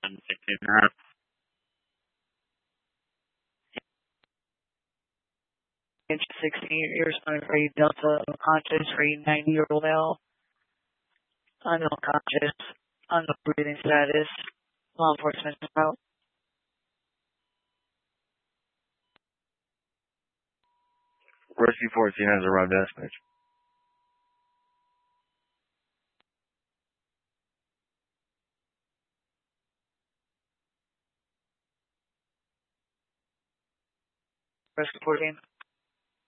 16.5. Inch 16, you're responding for you Delta unconscious for you 90-year-old male. Unconscious, unknown breathing status. Law enforcement out. Rescue 14 has arrived at dispatch. Rescue 14.